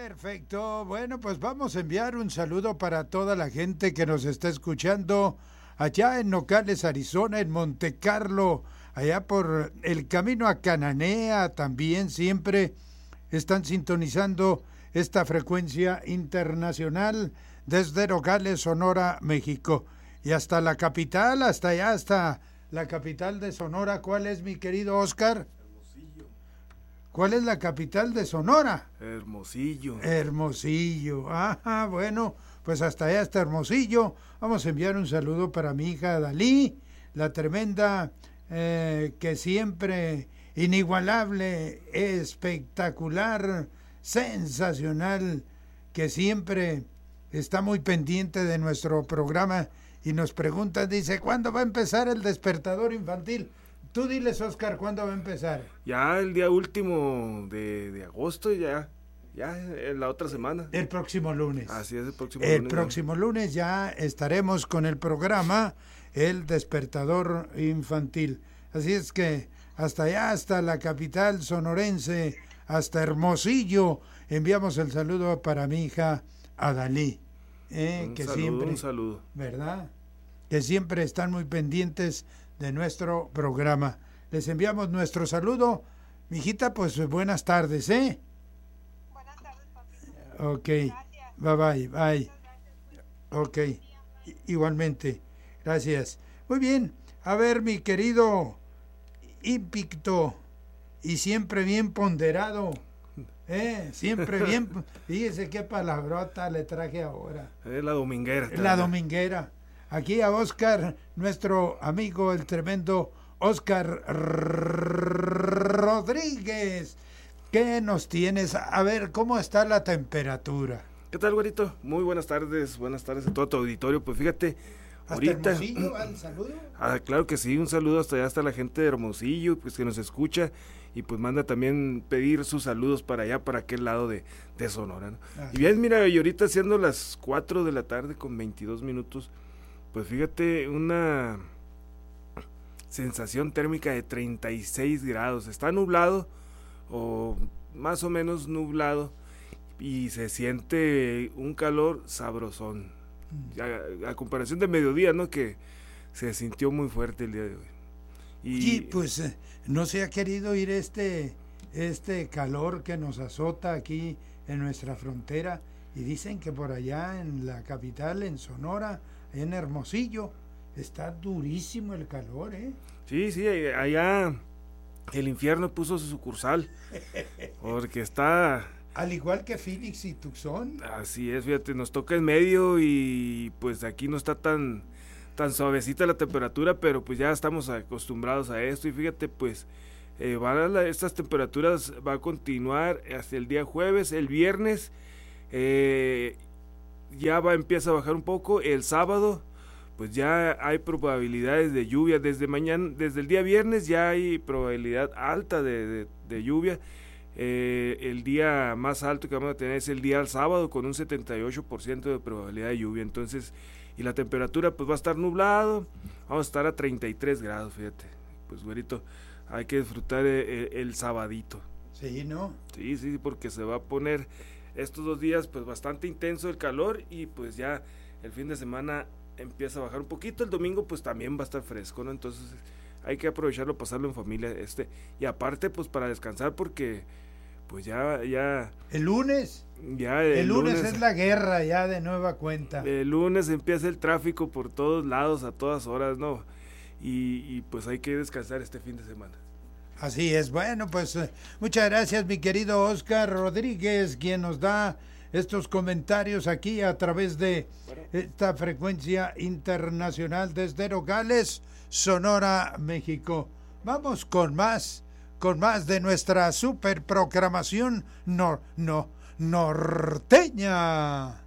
Perfecto. Bueno, pues vamos a enviar un saludo para toda la gente que nos está escuchando allá en Nogales, Arizona, en Monte Carlo, allá por el camino a Cananea. También siempre están sintonizando esta frecuencia internacional desde Nogales, Sonora, México. Y hasta la capital, hasta allá, hasta la capital de Sonora. ¿Cuál es, mi querido Oscar? ¿Cuál es la capital de Sonora? Hermosillo. Hermosillo. Ajá, bueno, pues hasta allá, hasta Hermosillo. Vamos a enviar un saludo para mi hija Dalí, la tremenda, que siempre inigualable, espectacular, sensacional, que siempre está muy pendiente de nuestro programa y nos pregunta, dice, ¿cuándo va a empezar el despertador infantil? Tú diles, Oscar, ¿cuándo va a empezar? Ya el día último de agosto, ya en la otra semana. El próximo lunes. Así es, el próximo lunes. El próximo lunes ya estaremos con el programa El Despertador Infantil. Así es que hasta allá, hasta la capital sonorense, hasta Hermosillo, enviamos el saludo para mi hija Adalí. Un saludo. ¿Verdad? Que siempre están muy pendientes de nuestro programa. Les enviamos nuestro saludo. Mijita, pues buenas tardes, ¿eh? Buenas tardes, papito. Ok. Gracias. Bye. Ok. Igualmente. Gracias. Muy bien. A ver, mi querido Invicto y siempre bien ponderado. Siempre bien. Fíjese qué palabrota le traje ahora. La dominguera. La dominguera. Aquí a Oscar, nuestro amigo, el tremendo Oscar Rodríguez. ¿Qué nos tienes? A ver, ¿cómo está la temperatura? ¿Qué tal, güerito? Muy buenas tardes a todo tu auditorio. Pues fíjate, ¿Hasta ahorita... Hermosillo, al saludo? Claro que sí, un saludo hasta allá, hasta la gente de Hermosillo, pues que nos escucha y pues manda también pedir sus saludos para allá, para aquel lado de Sonora, ¿no? Y bien, mira, y ahorita siendo las 4 de la tarde con 22 minutos, pues fíjate, una sensación térmica de 36 grados. Está nublado, o más o menos nublado, y se siente un calor sabrosón. A comparación de mediodía, ¿no? Que se sintió muy fuerte el día de hoy. Y pues no se ha querido ir este calor que nos azota aquí en nuestra frontera. Y dicen que por allá en la capital, en Sonora, en Hermosillo, está durísimo el calor, ¿eh? Sí, allá el infierno puso su sucursal, porque está... Al igual que Phoenix y Tucson. Así es, fíjate, nos toca en medio y pues aquí no está tan suavecita la temperatura, pero pues ya estamos acostumbrados a esto y fíjate, pues estas temperaturas va a continuar hasta el día jueves. El viernes empieza a bajar un poco. El sábado pues ya hay probabilidades de lluvia desde el día viernes ya hay probabilidad alta de lluvia. El día más alto que vamos a tener es el día al sábado con un 78% de probabilidad de lluvia. Entonces, y la temperatura pues va a estar nublado, vamos a estar a 33 grados, fíjate. Pues güerito, hay que disfrutar el sabadito. Sí, ¿no? Sí, porque se va a poner estos 2 días pues bastante intenso el calor y pues ya el fin de semana empieza a bajar un poquito. El domingo pues también va a estar fresco, ¿no? Entonces hay que aprovecharlo, pasarlo en familia, y aparte pues para descansar porque pues ya el lunes es la guerra ya de nueva cuenta. El lunes empieza el tráfico por todos lados a todas horas, ¿no? Y pues hay que descansar este fin de semana. Así es. Bueno, pues muchas gracias, mi querido Oscar Rodríguez, quien nos da estos comentarios aquí a través de esta frecuencia internacional desde Nogales, Sonora, México. Vamos con más de nuestra super programación norteña.